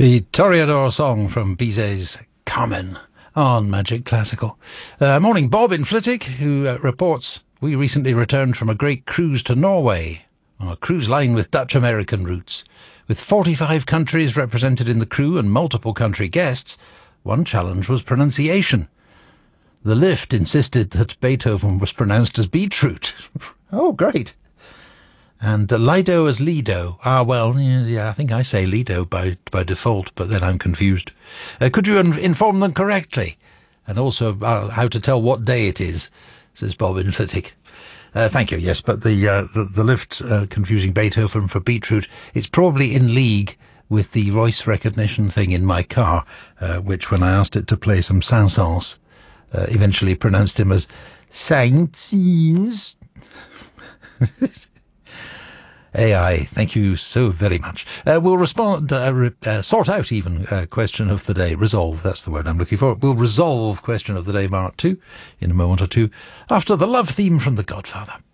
The Toreador song from Bizet's Carmen on Magic Classical. Morning, Bob in Flitwick, who reports, we recently returned from a great cruise to Norway on a cruise line with Dutch-American roots. With 45 countries represented in the crew and multiple country guests, one challenge was pronunciation. The lift insisted that Beethoven was pronounced as beetroot. Oh, great. And Lido as Lido. Yeah, I think I say Lido by default, but then I'm confused. Could you inform them correctly? And also how to tell what day it is, says Bob in Flitwick. Thank you, yes, but the lift confusing Beethoven for beetroot, it's probably in league with the voice recognition thing in my car, which when I asked it to play some Saint-Saëns, eventually pronounced him as Saint-Saëns. AI, thank you so very much. We'll respond, sort out even question of the day. Resolve, that's the word I'm looking for. We'll resolve question of the day, Mark 2, in a moment or two, after the love theme from The Godfather.